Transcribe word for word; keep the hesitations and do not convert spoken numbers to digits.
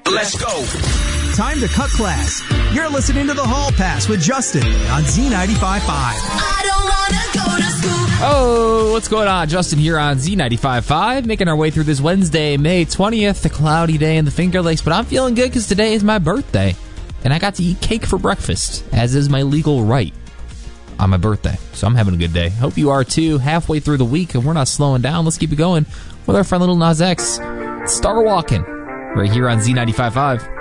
Let's go. Time to cut class. You're listening to The Hall Pass with Justin on Z ninety-five point five. I don't wanna go to school. Oh, what's going on? Justin here on Z ninety-five point five, making our way through this Wednesday, May twentieth, a cloudy day in the Finger Lakes, but I'm feeling good because today is my birthday, and I got to eat cake for breakfast, as is my legal right on my birthday, so I'm having a good day. Hope you are too. Halfway through the week, and we're not slowing down. Let's keep it going with our friend Little Nas X. Star Walking, right here on Z ninety-five point five.